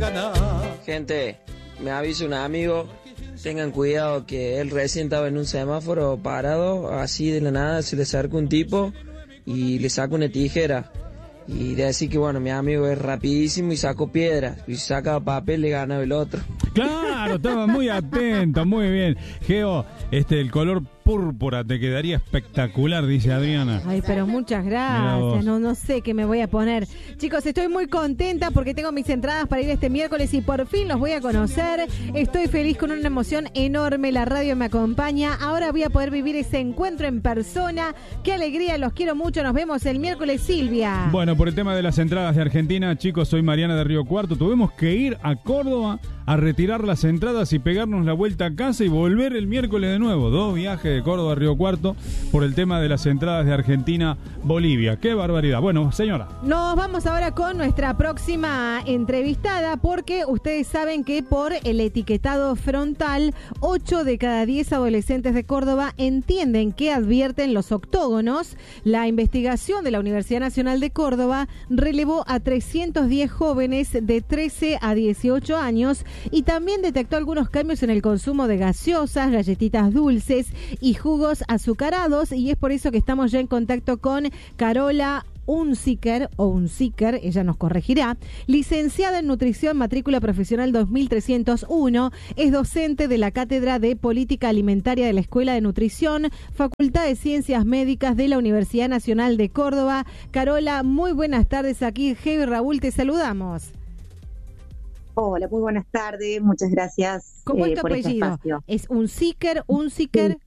Gente, me avisa un amigo, tengan cuidado que él recién estaba en un semáforo parado, así de la nada se le acerca un tipo y le saca una tijera. Y de decir que bueno, mi amigo es rapidísimo y sacó piedras, y si saca papel le gana el otro. Claro, estaba muy atento, muy bien. Geo, el color púrpura te quedaría espectacular, dice Adriana. Ay, pero muchas gracias, no sé qué me voy a poner. Chicos, estoy muy contenta porque tengo mis entradas para ir este miércoles y por fin los voy a conocer. Estoy feliz, con una emoción enorme, la radio me acompaña. Ahora voy a poder vivir ese encuentro en persona. Qué alegría, los quiero mucho, nos vemos el miércoles, Silvia. Bueno, por el tema de las entradas de Argentina, chicos, soy Mariana de Río Cuarto. Tuvimos que ir a Córdoba a retirar las entradas y pegarnos la vuelta a casa y volver el miércoles de nuevo. 2 viajes de Córdoba a Río Cuarto por el tema de las entradas de Argentina-Bolivia. ¡Qué barbaridad! Bueno, señora. Nos vamos ahora con nuestra próxima entrevistada porque ustedes saben que por el etiquetado frontal, 8 de cada 10 adolescentes de Córdoba entienden que advierten los octógonos. La investigación de la Universidad Nacional de Córdoba relevó a 310 jóvenes de 13 a 18 años y también detectó algunos cambios en el consumo de gaseosas, galletitas dulces y jugos azucarados, y es por eso que estamos ya en contacto con Carola Unziker, ella nos corregirá, licenciada en nutrición, matrícula profesional 2301, es docente de la Cátedra de Política Alimentaria de la Escuela de Nutrición, Facultad de Ciencias Médicas de la Universidad Nacional de Córdoba. Carola, muy buenas tardes, aquí Geo y Raúl, te saludamos. Hola, muy buenas tardes, muchas gracias. ¿Cómo es tu por apellido? Este espacio. ¿Es Unziker? Sí.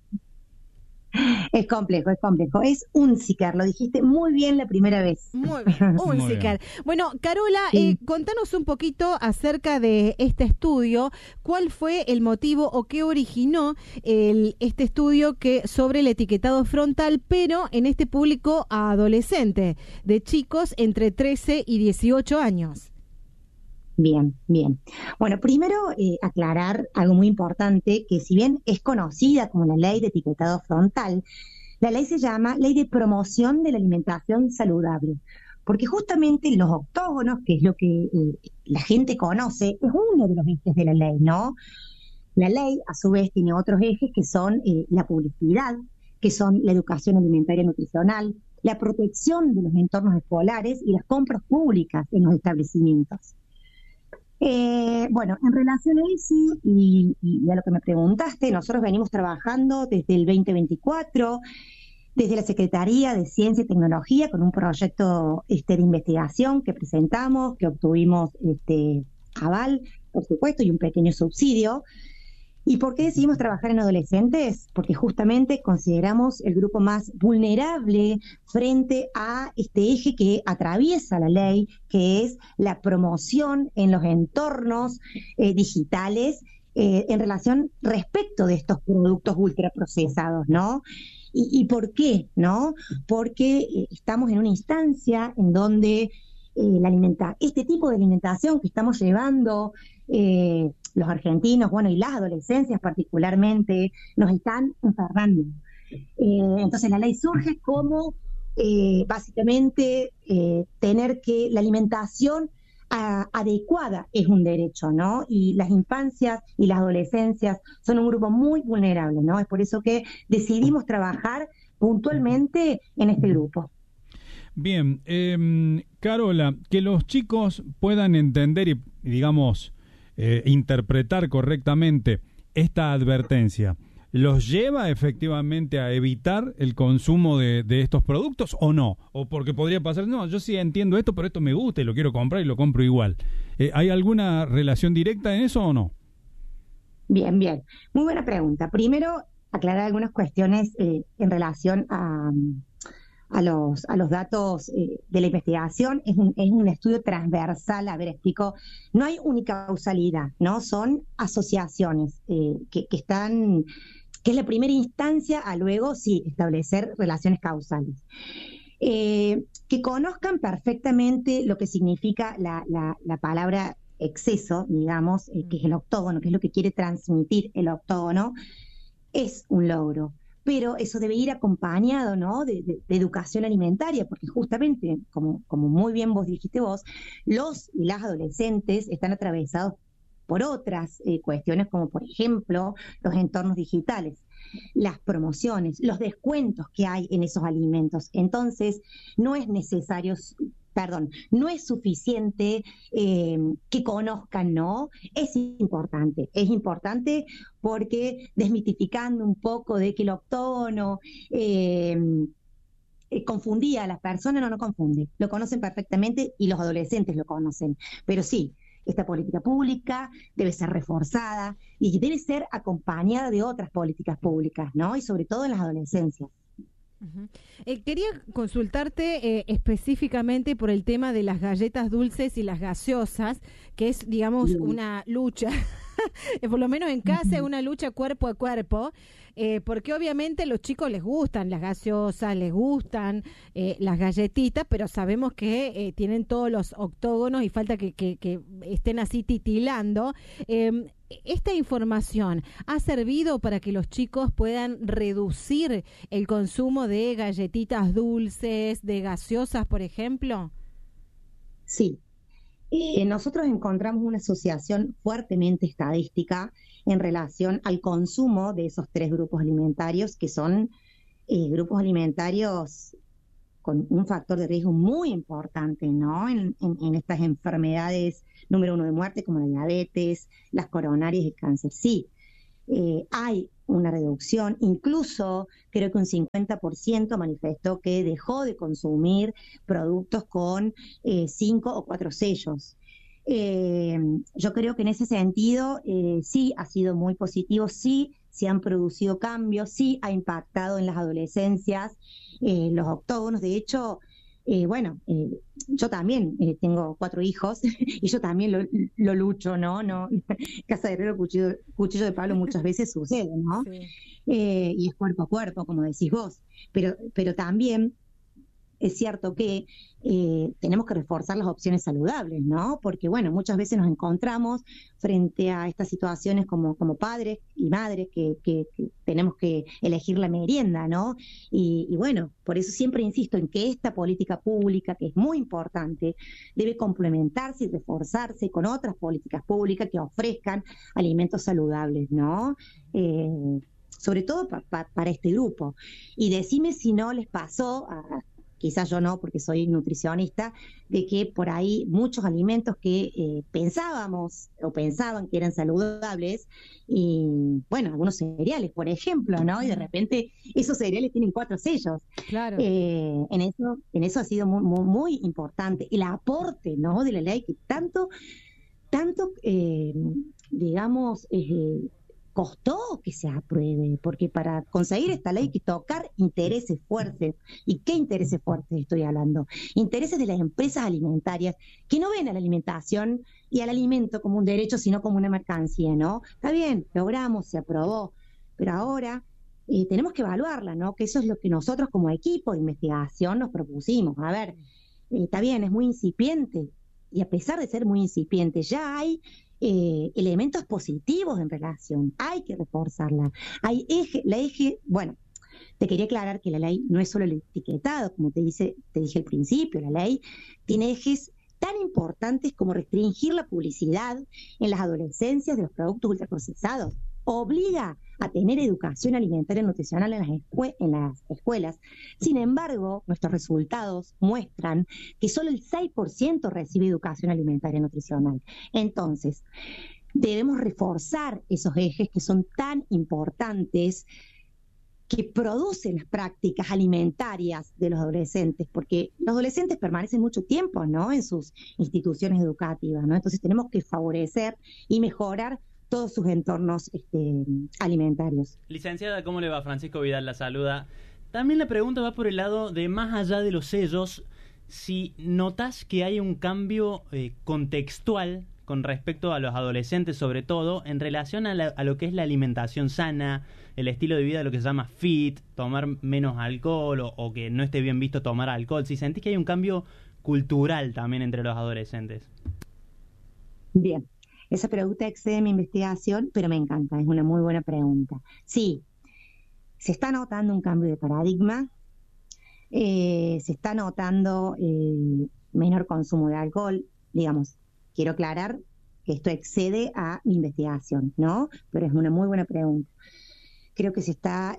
Es complejo. Es Unziker, lo dijiste muy bien la primera vez. Muy bien, Unziker. Bueno, Carola, Sí. contanos un poquito acerca de este estudio. ¿Cuál fue el motivo o qué originó este estudio sobre el etiquetado frontal, pero en este público adolescente, de chicos entre 13 y 18 años? Bien. Bueno, primero aclarar algo muy importante, que si bien es conocida como la ley de etiquetado frontal, la ley se llama Ley de Promoción de la Alimentación Saludable, porque justamente los octógonos, que es lo que la gente conoce, es uno de los ejes de la ley, ¿no? La ley, a su vez, tiene otros ejes que son la publicidad, que son la educación alimentaria y nutricional, la protección de los entornos escolares y las compras públicas en los establecimientos. Bueno, en relación a eso y a lo que me preguntaste, nosotros venimos trabajando desde el 2024, desde la Secretaría de Ciencia y Tecnología, con un proyecto de investigación que presentamos, que obtuvimos aval, por supuesto, y un pequeño subsidio. ¿Y por qué decidimos trabajar en adolescentes? Porque justamente consideramos el grupo más vulnerable frente a este eje que atraviesa la ley, que es la promoción en los entornos digitales en relación respecto de estos productos ultraprocesados, ¿no? ¿Y por qué? ¿No? Porque estamos en una instancia en donde este tipo de alimentación que estamos llevando los argentinos, bueno, y las adolescencias particularmente, nos están enfermando. Entonces la ley surge como básicamente tener que la alimentación adecuada es un derecho, ¿no? Y las infancias y las adolescencias son un grupo muy vulnerable, ¿no? Es por eso que decidimos trabajar puntualmente en este grupo. Bien, Carola, que los chicos puedan entender y digamos, interpretar correctamente esta advertencia, ¿los lleva efectivamente a evitar el consumo de estos productos o no? O porque podría pasar, no, yo sí entiendo esto, pero esto me gusta y lo quiero comprar y lo compro igual. ¿Hay alguna relación directa en eso o no? Bien. Muy buena pregunta. Primero, aclarar algunas cuestiones en relación a los datos de la investigación. Es un estudio transversal. A ver, explico. No hay única causalidad, ¿no? Son asociaciones que están, que es la primera instancia a luego sí establecer relaciones causales. Que conozcan perfectamente lo que significa la palabra exceso, digamos, que es el octógono, que es lo que quiere transmitir el octógono, es un logro. pero eso debe ir acompañado, ¿no? De educación alimentaria, porque justamente, como muy bien vos dijiste vos, los y las adolescentes están atravesados por otras cuestiones, como por ejemplo los entornos digitales, las promociones, los descuentos que hay en esos alimentos. Entonces, no es necesario, perdón, no es suficiente que conozcan, ¿no? Es importante porque desmitificando un poco de que el octógono confundía a las personas, no confunde, lo conocen perfectamente y los adolescentes lo conocen, pero sí, esta política pública debe ser reforzada y debe ser acompañada de otras políticas públicas, ¿no? Y sobre todo en las adolescencias. Uh-huh. Quería consultarte específicamente por el tema de las galletas dulces y las gaseosas, que es, digamos, una lucha, por lo menos en casa, es una lucha cuerpo a cuerpo, porque obviamente a los chicos les gustan las gaseosas, les gustan las galletitas, pero sabemos que tienen todos los octógonos y falta que estén así titilando. ¿Esta información ha servido para que los chicos puedan reducir el consumo de galletitas dulces, de gaseosas, por ejemplo? Sí. Nosotros encontramos una asociación fuertemente estadística en relación al consumo de esos 3 grupos alimentarios, que son grupos alimentarios con un factor de riesgo muy importante, ¿no? En estas enfermedades número 1 de muerte, como la diabetes, las coronarias y el cáncer. Sí, hay una reducción, incluso creo que un 50% manifestó que dejó de consumir productos con 5 o 4 sellos. Yo creo que en ese sentido sí ha sido muy positivo, sí se han producido cambios, sí ha impactado en las adolescencias los octógonos. De hecho, yo también tengo 4 hijos y yo también lo lucho, ¿no? Casa de herrero, cuchillo de palo muchas veces sucede, ¿no? Sí. Y es cuerpo a cuerpo, como decís vos, pero también es cierto que tenemos que reforzar las opciones saludables, ¿no? Porque, bueno, muchas veces nos encontramos frente a estas situaciones como padres y madres que tenemos que elegir la merienda, ¿no? Y bueno, por eso siempre insisto en que esta política pública, que es muy importante, debe complementarse y reforzarse con otras políticas públicas que ofrezcan alimentos saludables, ¿no? Sobre todo para este grupo. Y decime si no les pasó quizás yo no, porque soy nutricionista, de que por ahí muchos alimentos que pensaban que eran saludables, y bueno, algunos cereales, por ejemplo, ¿no? Y de repente esos cereales tienen 4 sellos. Claro. En eso ha sido muy, muy, muy importante el aporte, ¿no? De la ley que tanto, digamos, costó que se apruebe, porque para conseguir esta ley hay que tocar intereses fuertes. ¿Y qué intereses fuertes estoy hablando? Intereses de las empresas alimentarias que no ven a la alimentación y al alimento como un derecho, sino como una mercancía, ¿no? Está bien, logramos, se aprobó, pero ahora tenemos que evaluarla, ¿no? Que eso es lo que nosotros como equipo de investigación nos propusimos. A ver, está bien, es muy incipiente, y a pesar de ser muy incipiente, ya hay elementos positivos en relación, hay que reforzarla. Bueno, te quería aclarar que la ley no es solo el etiquetado, como te dije al principio, la ley tiene ejes tan importantes como restringir la publicidad en las adolescencias de los productos ultraprocesados, obliga a tener educación alimentaria y nutricional en las escuelas. Sin embargo, nuestros resultados muestran que solo el 6% recibe educación alimentaria y nutricional. Entonces, debemos reforzar esos ejes que son tan importantes, que producen las prácticas alimentarias de los adolescentes, porque los adolescentes permanecen mucho tiempo, ¿no?, en sus instituciones educativas, ¿no? Entonces tenemos que favorecer y mejorar todos sus entornos alimentarios. Licenciada, ¿cómo le va? Francisco Vidal la saluda. También la pregunta va por el lado de, más allá de los sellos, si notas que hay un cambio contextual con respecto a los adolescentes, sobre todo en relación a lo que es la alimentación sana, el estilo de vida, lo que se llama fit, tomar menos alcohol o que no esté bien visto tomar alcohol. Si sentís que hay un cambio cultural también entre los adolescentes. Bien, esa pregunta excede mi investigación, pero me encanta, es una muy buena pregunta. Sí, se está notando un cambio de paradigma, se está notando menor consumo de alcohol, digamos. Quiero aclarar que esto excede a mi investigación, ¿no? Pero es una muy buena pregunta. Creo que se está,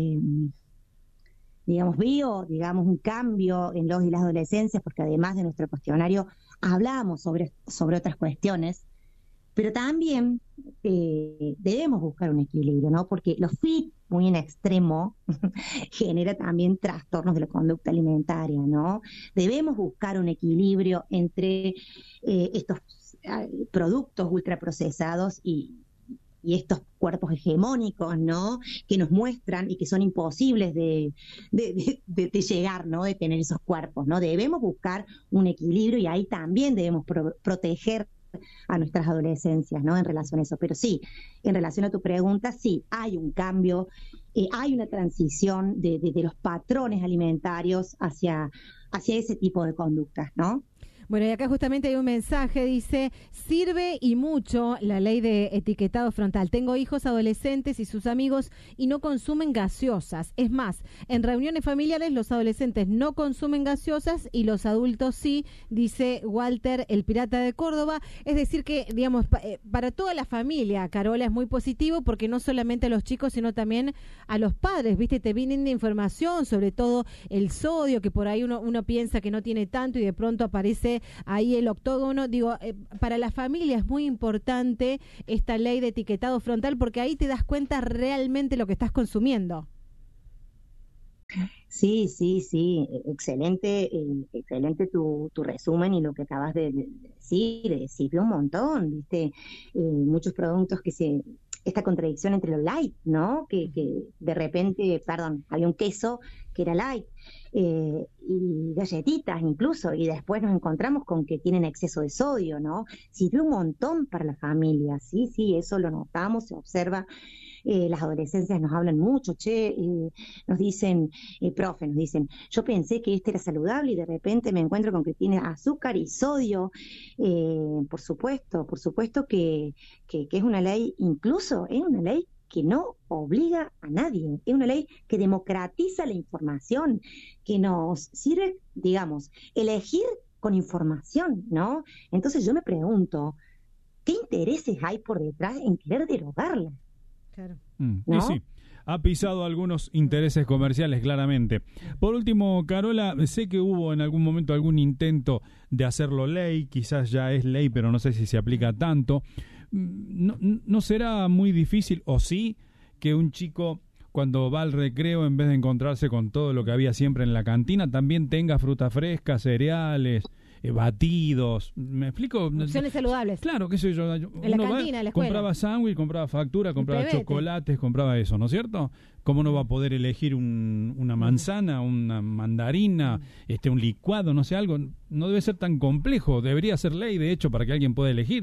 digamos, un cambio en los y las adolescencias, porque además de nuestro cuestionario hablamos sobre otras cuestiones, pero también debemos buscar un equilibrio, ¿no? Porque los fit muy en extremo genera también trastornos de la conducta alimentaria, ¿no? Debemos buscar un equilibrio entre estos productos ultraprocesados y estos cuerpos hegemónicos, ¿no? Que nos muestran y que son imposibles de llegar, ¿no? De tener esos cuerpos, ¿no? Debemos buscar un equilibrio y ahí también debemos proteger a nuestras adolescencias, ¿no? En relación a eso. Pero sí, en relación a tu pregunta, sí, hay un cambio, hay una transición de los patrones alimentarios hacia ese tipo de conductas, ¿no? Bueno, y acá justamente hay un mensaje, dice, sirve y mucho la ley de etiquetado frontal. Tengo hijos adolescentes y sus amigos y no consumen gaseosas. Es más, en reuniones familiares los adolescentes no consumen gaseosas y los adultos sí, dice Walter, el pirata de Córdoba. Es decir que, digamos, para toda la familia, Carola, es muy positivo porque no solamente a los chicos, sino también a los padres, ¿viste? Te vienen de información, sobre todo el sodio, que por ahí uno piensa que no tiene tanto y de pronto aparece ahí el octógono. Digo, para la familia es muy importante esta ley de etiquetado frontal porque ahí te das cuenta realmente lo que estás consumiendo. Sí, excelente tu resumen y lo que acabas de decir, sirve un montón, ¿viste? Muchos productos esta contradicción entre lo light, ¿no? Que de repente, había un queso que era light, y galletitas incluso, y después nos encontramos con que tienen exceso de sodio, ¿no? Sirve un montón para la familia, sí, eso lo notamos, se observa. Las adolescencias nos hablan mucho, nos dicen, yo pensé que este era saludable y de repente me encuentro con que tiene azúcar y sodio. Por supuesto que es una ley, incluso es una ley que no obliga a nadie, es una ley que democratiza la información, que nos sirve, digamos, elegir con información, ¿no? Entonces yo me pregunto, ¿qué intereses hay por detrás en querer derogarla? Claro. ¿No? Y sí, ha pisado algunos intereses comerciales, claramente. Por último, Carola, sé que hubo en algún momento algún intento de hacerlo ley, quizás ya es ley, pero no sé si se aplica tanto. ¿No será muy difícil, o sí, que un chico cuando va al recreo, en vez de encontrarse con todo lo que había siempre en la cantina, también tenga fruta fresca, cereales, batidos? ¿Me explico? Opciones saludables. Claro, qué sé yo. En la cantina, en la escuela. Compraba sándwich, compraba factura, compraba chocolates, compraba eso, ¿no es cierto? ¿Cómo no va a poder elegir una manzana, una mandarina, un licuado, no sé, algo? No debe ser tan complejo, debería ser ley, de hecho, para que alguien pueda elegir.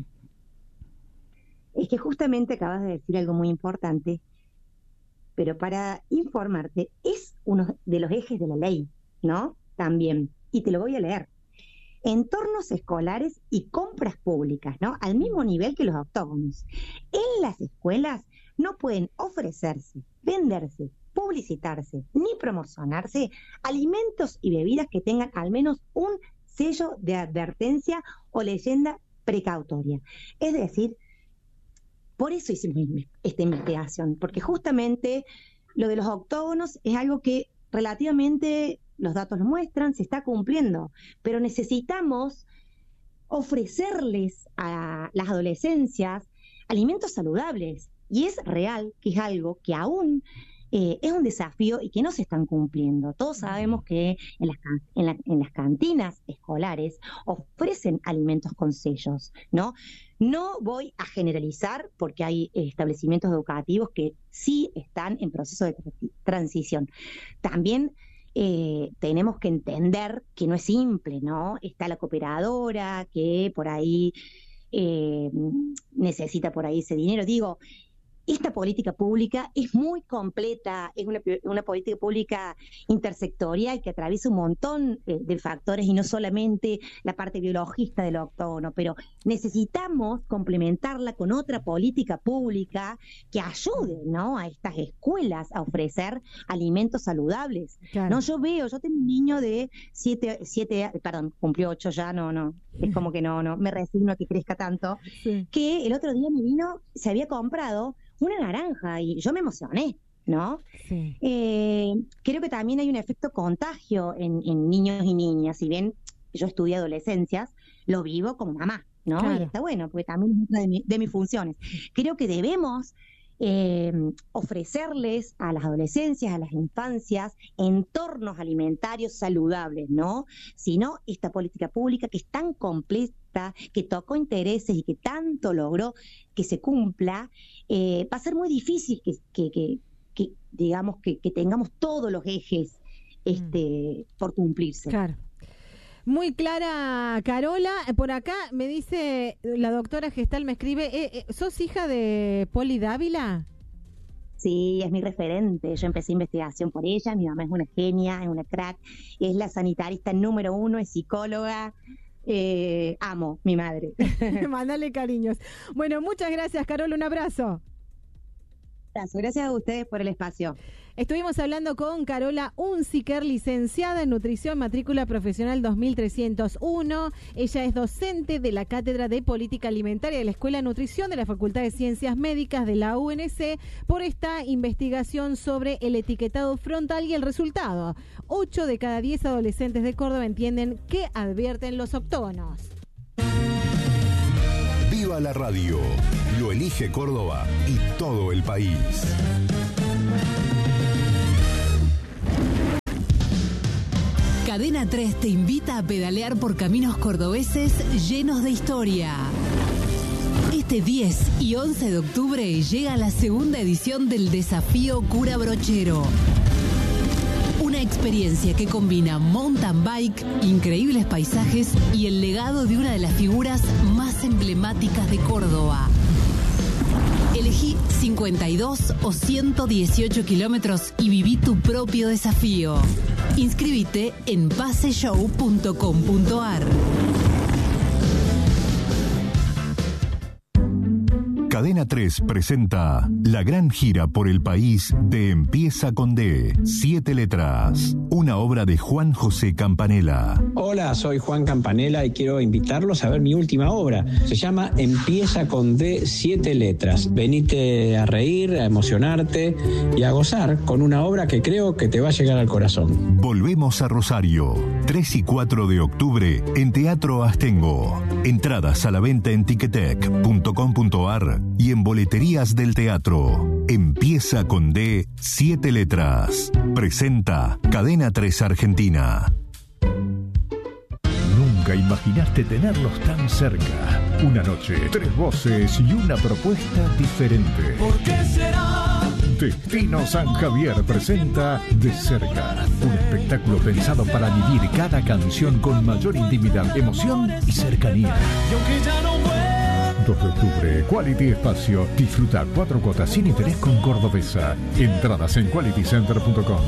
Es que justamente acabas de decir algo muy importante, pero para informarte, es uno de los ejes de la ley, ¿no? También, y te lo voy a leer. Entornos escolares y compras públicas, ¿no? Al mismo nivel que los octógonos. En las escuelas no pueden ofrecerse, venderse, publicitarse, ni promocionarse alimentos y bebidas que tengan al menos un sello de advertencia o leyenda precautoria. Es decir, por eso hicimos esta investigación, porque justamente lo de los octógonos es algo que relativamente, los datos lo muestran, se está cumpliendo, pero necesitamos ofrecerles a las adolescencias alimentos saludables, y es real que es algo que aún es un desafío y que no se están cumpliendo. Todos sabemos que en las cantinas escolares ofrecen alimentos con sellos, ¿no? No voy a generalizar porque hay establecimientos educativos que sí están en proceso de transición. También tenemos que entender que no es simple, ¿no? Está la cooperadora que por ahí necesita por ahí ese dinero. Digo, esta política pública es muy completa, es una política pública intersectorial que atraviesa un montón de factores y no solamente la parte biologista del octógono, pero necesitamos complementarla con otra política pública que ayude, ¿no?, a estas escuelas a ofrecer alimentos saludables. Claro. No, yo tengo un niño de 7, cumplió 8 ya, no, es como que no, me resigno a que crezca tanto, Sí. que el otro día me vino, se había comprado una naranja y yo me emocioné, ¿no? Sí. Creo que también hay un efecto contagio en niños y niñas. Si bien yo estudié adolescencias, lo vivo como mamá, ¿no? Claro. Y está bueno, porque también es otra de mis funciones. Creo que debemos ofrecerles a las adolescencias, a las infancias, entornos alimentarios saludables, ¿no? Si no, esta política pública que es tan completa, que tocó intereses y que tanto logró que se cumpla, va a ser muy difícil que digamos que tengamos todos los ejes por cumplirse. Claro. Muy clara, Carola. Por acá me dice la doctora Gestal, me escribe, ¿sos hija de Poli Dávila? Sí, es mi referente. Yo empecé investigación por ella. Mi mamá es una genia, es una crack, es la sanitarista número 1, es psicóloga. Amo mi madre. Mándale cariños. Bueno, muchas gracias, Carola. Un abrazo. Gracias a ustedes por el espacio. Estuvimos hablando con Carola Unziker, licenciada en Nutrición, matrícula profesional 2301. Ella es docente de la Cátedra de Política Alimentaria de la Escuela de Nutrición de la Facultad de Ciencias Médicas de la UNC por esta investigación sobre el etiquetado frontal y el resultado. 8 de cada 10 adolescentes de Córdoba entienden qué advierten los octógonos. Viva la radio, lo elige Córdoba y todo el país. Cadena 3 te invita a pedalear por caminos cordobeses llenos de historia. Este 10 y 11 de octubre llega la segunda edición del Desafío Cura Brochero. Una experiencia que combina mountain bike, increíbles paisajes y el legado de una de las figuras más emblemáticas de Córdoba. Elegí 52 o 118 kilómetros y viví tu propio desafío. Inscríbete en paseshow.com.ar. Cadena 3 presenta la gran gira por el país de Empieza con D, 7 letras, una obra de Juan José Campanella. Hola, soy Juan Campanella y quiero invitarlos a ver mi última obra. Se llama Empieza con D, 7 letras. Venite a reír, a emocionarte y a gozar con una obra que creo que te va a llegar al corazón. Volvemos a Rosario, 3 y 4 de octubre en Teatro Astengo. Entradas a la venta en ticketek.com.ar y en boleterías del teatro. Empieza con D, 7 letras. Presenta Cadena 3 Argentina. Nunca imaginaste tenerlos tan cerca. Una noche, 3 voces y una propuesta diferente. ¿Por qué será? Destino San Javier presenta De Cerca, un espectáculo pensado para vivir cada canción con mayor intimidad, emoción y cercanía. Y aunque ya no vuelva. 2 de octubre, Quality Espacio. Disfruta 4 cuotas sin interés con Cordobesa. Entradas en qualitycenter.com.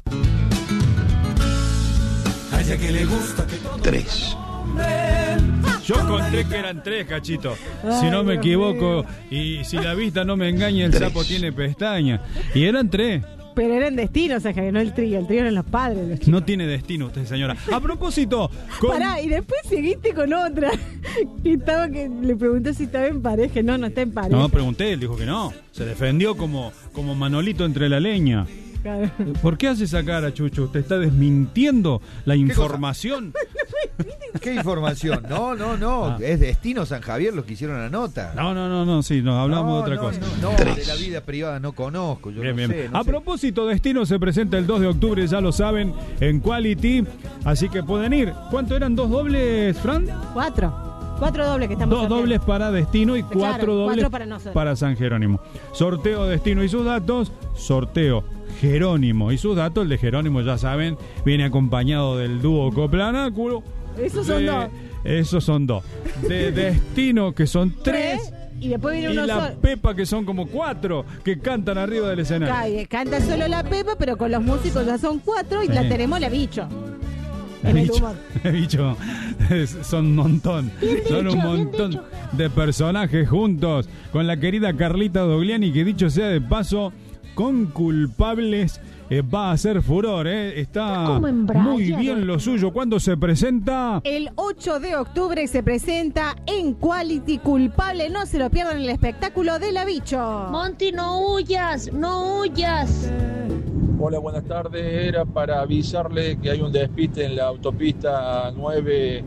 A ella que le gusta que todo 3. Yo conté que eran 3, Cachito. Si no me equivoco, y si la vista no me engaña, el sapo tiene pestañas. Y eran 3. Pero eran destinos, o sea, que no el trío eran los padres. Los No tiene destino usted, señora. A propósito... Pará, y después seguiste con otra. Que le pregunté si estaba en pareja. No está en pareja. No, pregunté, él dijo que no. Se defendió como Manolito entre la leña. Claro. ¿Por qué hace esa cara, Chucho? ¿Usted está desmintiendo la información? ¿Qué información? No. Es Destino San Javier los que hicieron la nota. No, sí, nos hablamos de otra cosa. No, de la vida privada no conozco. Yo Bien. sé. A propósito, Destino se presenta el 2 de octubre, ya lo saben, en Quality. Así que pueden ir. ¿Cuánto eran? ¿2 dobles, Fran? 4 dobles que estamos 2 dobles para Destino y 4 dobles para San Jerónimo. Sorteo Destino y sus datos. Sorteo Jerónimo y sus datos. El de Jerónimo, ya saben, viene acompañado del dúo Coplanáculo. Esos son 2. Esos son 2. De Destino, que son 3. Y después viene Y uno la solo. Pepa, que son como 4 que cantan arriba del escenario. Cae, canta solo la Pepa, pero con los músicos ya son 4 y Sí. la tenemos la Bicho. El En el bicho, humor. el bicho, son un montón. Son un montón de personajes juntos con la querida Carlita Dogliani, que dicho sea de paso, con Culpables va a hacer furor. Está como embrayado. muy bien lo suyo. ¿Cuándo se presenta? El 8 de octubre se presenta en Quality Culpable. No se lo pierdan en el espectáculo de la Bicho. Monty, no huyas, no huyas. Hola, buenas tardes. Era para avisarle que hay un despiste en la autopista 9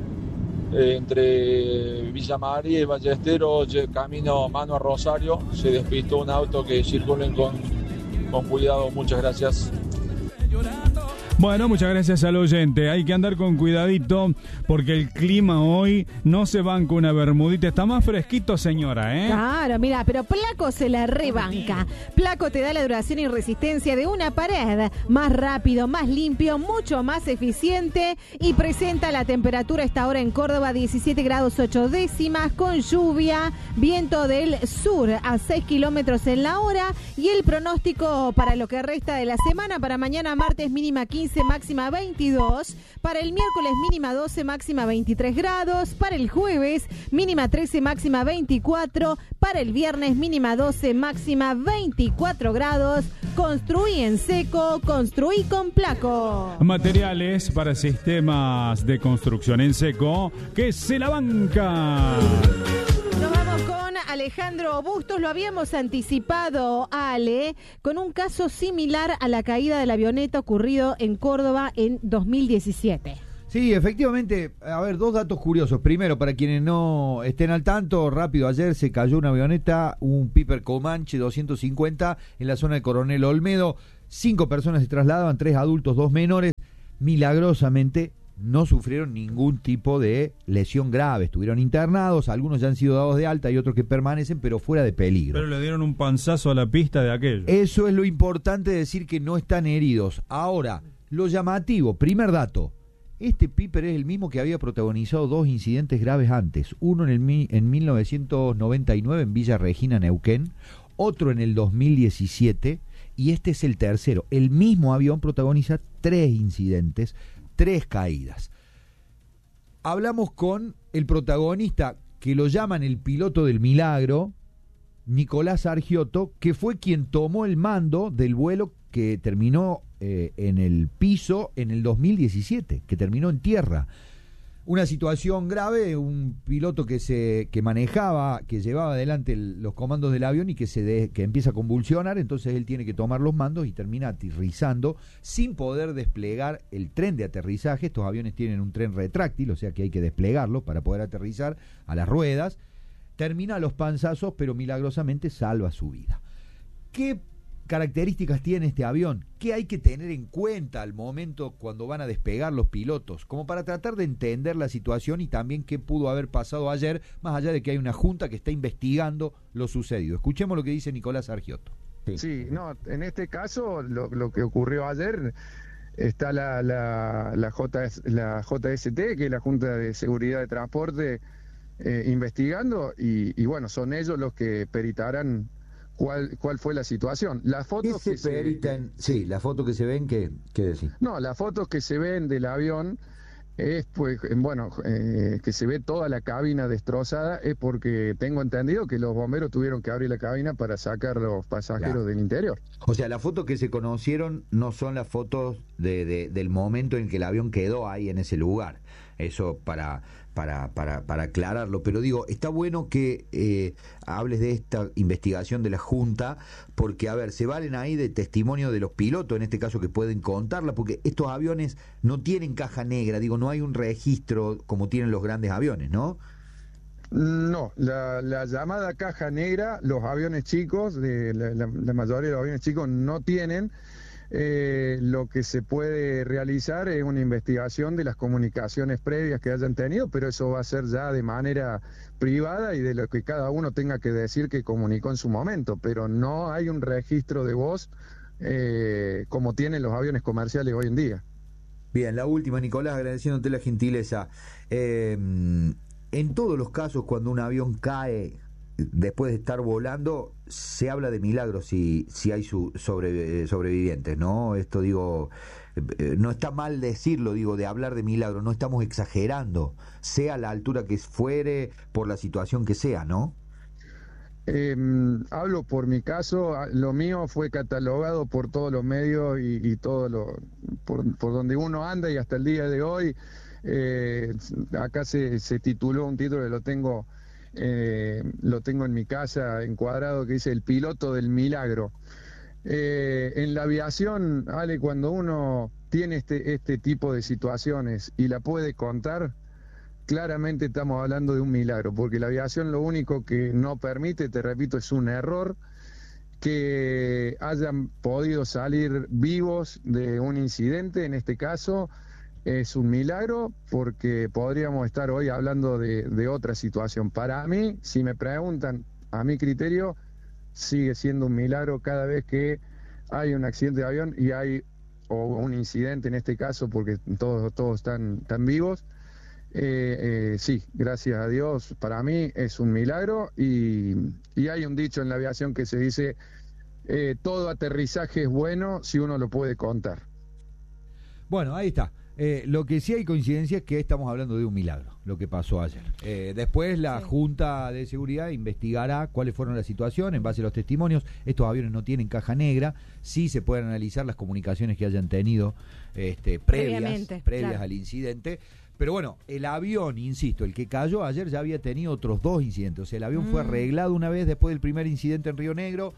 entre Villa María y Ballesteros, camino mano a Rosario. Se despistó un auto, que circulen con cuidado. Muchas gracias. Bueno, muchas gracias al oyente. Hay que andar con cuidadito porque el clima hoy no se banca una bermudita. Está más fresquito, señora, ¿eh? Claro, mira, pero Placo se la rebanca. Placo te da la duración y resistencia de una pared. Más rápido, más limpio, mucho más eficiente. Y presenta la temperatura esta hora en Córdoba, 17 grados 8 décimas, con lluvia, viento del sur a 6 kilómetros en la hora. Y el pronóstico para lo que resta de la semana: para mañana martes mínima 15, máxima 22. Para el miércoles mínima 12, máxima 23 grados. Para el jueves mínima 13, máxima 24. Para el viernes mínima 12, máxima 24 grados. Construí en seco, construí con Placo. Materiales para sistemas de construcción en seco, que se la banca. Nos vamos con Alejandro Bustos. Lo habíamos anticipado, Ale, con un caso similar a la caída de la avioneta ocurrido en Córdoba en 2017. Sí, efectivamente. A ver, dos datos curiosos. Primero, para quienes no estén al tanto, rápido, ayer se cayó una avioneta, un Piper Comanche 250 en la zona de Coronel Olmedo. 5 personas se trasladaban, 3 adultos, 2 menores. Milagrosamente no sufrieron ningún tipo de lesión grave. Estuvieron internados, algunos ya han sido dados de alta y otros que permanecen, pero fuera de peligro. Pero le dieron un panzazo a la pista de aquello. Eso es lo importante, decir que no están heridos. Ahora, lo llamativo, primer dato. Este Piper es el mismo que había protagonizado 2 incidentes graves antes. Uno en 1999 en Villa Regina, Neuquén. Otro en el 2017. Y este es el tercero. El mismo avión protagoniza 3 incidentes, 3 caídas. Hablamos con el protagonista, que lo llaman el piloto del milagro, Nicolás Argiotto, que fue quien tomó el mando del vuelo que terminó en el piso en el 2017, que terminó en tierra. Una situación grave, un piloto que manejaba, que llevaba adelante los comandos del avión y que empieza a convulsionar, entonces él tiene que tomar los mandos y termina aterrizando sin poder desplegar el tren de aterrizaje. Estos aviones tienen un tren retráctil, o sea que hay que desplegarlo para poder aterrizar a las ruedas. Termina a los panzazos, pero milagrosamente salva su vida. ¿Qué características tiene este avión? ¿Qué hay que tener en cuenta al momento cuando van a despegar los pilotos? Como para tratar de entender la situación y también qué pudo haber pasado ayer, más allá de que hay una junta que está investigando lo sucedido. Escuchemos lo que dice Nicolás Argiotto. Sí, no, en este caso lo que ocurrió ayer, está la JST, que es la Junta de Seguridad de Transporte, investigando y bueno, son ellos los que peritarán cuál fue la situación. Las fotos que se peritan, sí, las fotos que se ven, ¿qué decir? No, las fotos que se ven del avión es, pues, bueno, que se ve toda la cabina destrozada, es porque tengo entendido que los bomberos tuvieron que abrir la cabina para sacar los pasajeros del interior. O sea, las fotos que se conocieron no son las fotos del momento en que el avión quedó ahí en ese lugar. Eso para aclararlo, pero digo, está bueno que hables de esta investigación de la Junta, porque, a ver, se valen ahí de testimonio de los pilotos, en este caso, que pueden contarla, porque estos aviones no tienen caja negra, digo, no hay un registro como tienen los grandes aviones, ¿no? No, la llamada caja negra, los aviones chicos, la mayoría de los aviones chicos no tienen. Lo que se puede realizar es una investigación de las comunicaciones previas que hayan tenido, pero eso va a ser ya de manera privada y de lo que cada uno tenga que decir que comunicó en su momento, pero no hay un registro de voz como tienen los aviones comerciales hoy en día. Bien, la última, Nicolás, agradeciéndote la gentileza. En todos los casos, cuando un avión cae, después de estar volando, se habla de milagros si hay sobrevivientes, ¿no? Esto digo, no está mal decirlo, digo, de hablar de milagros, no estamos exagerando, sea la altura que fuere, por la situación que sea, ¿no? Hablo por mi caso, lo mío fue catalogado por todos los medios y todo por donde uno anda, y hasta el día de hoy acá se tituló un título que lo tengo en mi casa encuadrado, que dice El piloto del milagro. En la aviación, Ale, cuando uno tiene este tipo de situaciones y la puede contar, claramente estamos hablando de un milagro, porque la aviación lo único que no permite, te repito, es un error. Que hayan podido salir vivos de un incidente, en este caso, es un milagro, porque podríamos estar hoy hablando de otra situación. Para mí, si me preguntan, a mi criterio, sigue siendo un milagro cada vez que hay un accidente de avión o un incidente en este caso, porque todos están vivos. Sí, gracias a Dios, para mí es un milagro, y hay un dicho en la aviación que se dice, todo aterrizaje es bueno si uno lo puede contar. Bueno, ahí está. Lo que sí hay coincidencia es que estamos hablando de un milagro, lo que pasó ayer. Después la Junta de Seguridad investigará cuáles fueron las situaciones en base a los testimonios. Estos aviones no tienen caja negra, sí se pueden analizar las comunicaciones que hayan tenido previas claro, al incidente. Pero bueno, el avión, insisto, el que cayó ayer ya había tenido otros 2 incidentes. O sea, el avión fue arreglado una vez después del primer incidente en Río Negro,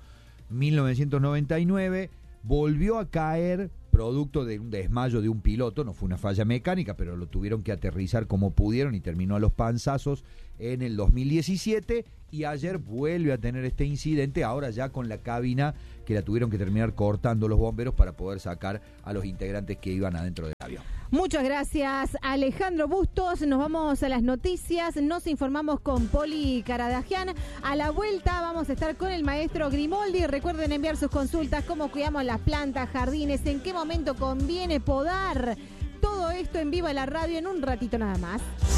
1999, volvió a caer producto de un desmayo de un piloto, no fue una falla mecánica, pero lo tuvieron que aterrizar como pudieron y terminó a los panzazos en el 2017, y ayer vuelve a tener este incidente, ahora ya con la cabina que la tuvieron que terminar cortando los bomberos para poder sacar a los integrantes que iban adentro del avión. Muchas gracias, Alejandro Bustos. Nos vamos a las noticias, nos informamos con Poli Caradagian. A la vuelta vamos a estar con el maestro Grimoldi. Recuerden enviar sus consultas, cómo cuidamos las plantas, jardines, en qué momento conviene podar. Todo esto en Viva la Radio en un ratito nada más.